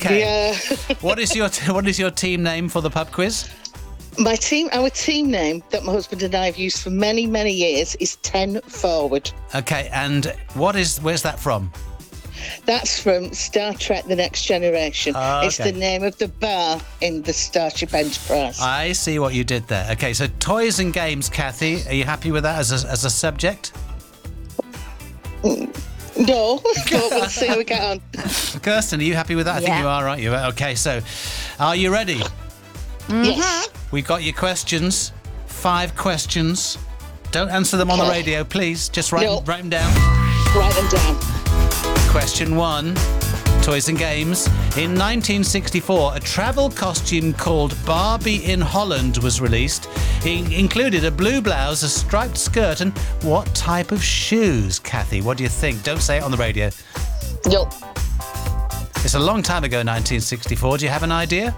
Okay. Yeah. What is your team name for the pub quiz? Our team name that my husband and I have used for many, many years is 10 Forward. Okay, and where's that from? That's from Star Trek The Next Generation. Okay. It's the name of the bar in the Starship Enterprise. I see what you did there. Okay, so toys and games, Kathy. Are you happy with that as a subject? No, but we'll see how we get on. Kirsten, are you happy with that? I think you are, aren't you? Okay, so are you ready? Yes. We got your questions. 5 questions. Don't answer them on the radio, please. Just write them down. Write them down. Question 1. Toys and games. In 1964, a travel costume called Barbie in Holland was released. It included a blue blouse, a striped skirt, and what type of shoes, Kathy? What do you think? Don't say it on the radio. No. It's a long time ago, 1964. Do you have an idea?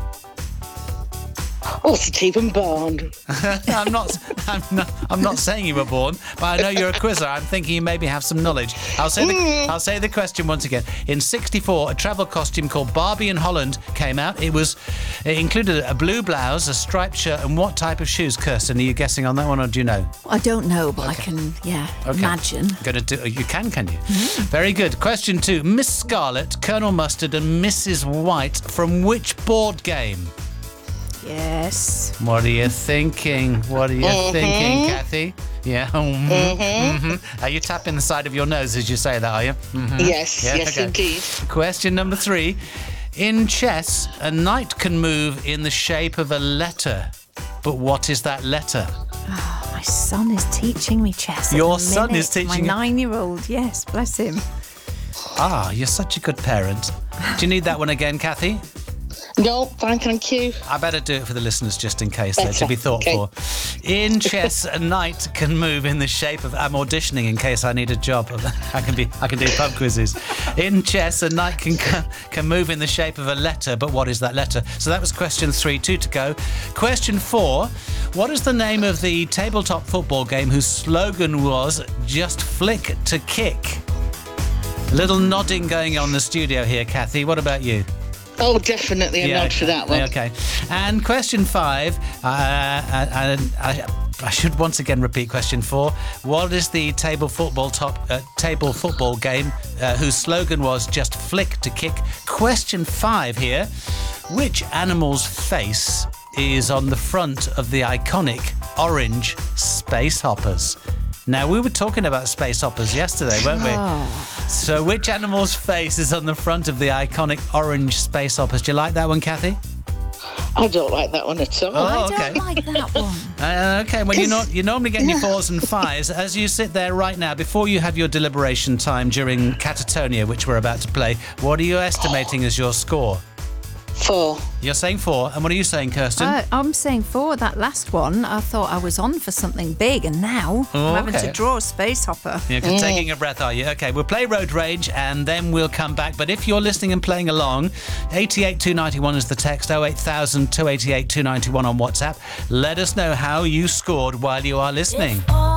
Oh, it's even born. I'm not saying you were born, but I know you're a quizzer. I'm thinking you maybe have some knowledge. I'll say the question once again. In 64, a travel costume called Barbie in Holland came out. It included a blue blouse, a striped shirt, and what type of shoes, Kirsten? Are you guessing on that one, or do you know? I don't know, but I can, imagine. You can you? Very good. Question 2. Miss Scarlet, Colonel Mustard, and Mrs. White from which board game? Yes. What are you thinking? Thinking, Kathy? Yeah. Are you tapping the side of your nose as you say that, are you? Yes, okay. Indeed. Question number 3. In chess, a knight can move in the shape of a letter. But what is that letter? Oh, my son is teaching me chess. Your son is teaching my 9-year-old, yes, bless him. You're such a good parent. Do you need that one again, Kathy? No, fine, thank you. I better do it for the listeners just in case, though, to be thought Okay. for. In chess, a knight can move in the shape of... I'm auditioning in case I need a job. I can do pub quizzes. In chess, a knight can move in the shape of a letter, but what is that letter? So that was question 3, 2 to go. Question 4, what is the name of the tabletop football game whose slogan was "Just flick to kick"? A little nodding going on in the studio here, Kathy. What about you? Oh, definitely a nod for that one. Okay. And question 5, I should once again repeat question 4. What is the table football game whose slogan was "Just flick to kick"? Question 5 here. Which animal's face is on the front of the iconic orange Space Hoppers? Now, we were talking about Space Hoppers yesterday, weren't we? So which animal's face is on the front of the iconic orange Space Hoppers? Do you like that one, Kathy? I don't like that one at all. Oh, I don't like that one. Okay, well, you're normally getting your 4s and 5s. As you sit there right now, before you have your deliberation time during Catatonia, which we're about to play, what are you estimating as your score? 4. You're saying 4, and what are you saying, Kirsten? I'm saying 4. That last one, I thought I was on for something big, and now I'm having to draw a space hopper. You're taking a breath, are you? Okay, we'll play Road Rage, and then we'll come back. But if you're listening and playing along, 88291 is the text, 08000 288 291 on WhatsApp. Let us know how you scored while you are listening.